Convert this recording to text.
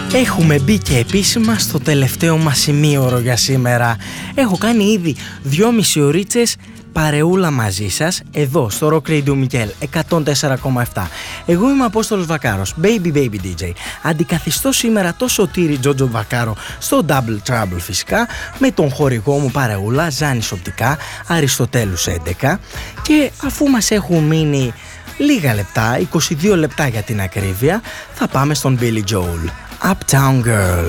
Έχουμε μπει και επίσημα στο τελευταίο μας σημείωρο για σήμερα. Έχω κάνει ήδη 2,5 ωρίτσες παρεούλα μαζί σας εδώ στο Rock Radio Mikkel 104,7. Εγώ είμαι ο Απόστολος Βακάρος, Baby DJ. Αντικαθιστώ σήμερα το Σωτήρη Τζότζο Βακάρο στο Double Trouble φυσικά, με τον χορηγό μου παρεούλα Ζάνης Οπτικά, Αριστοτέλους 11, και αφού μας έχουν μείνει λίγα λεπτά, 22 λεπτά για την ακρίβεια, θα πάμε στον Billy Joel, Uptown Girl.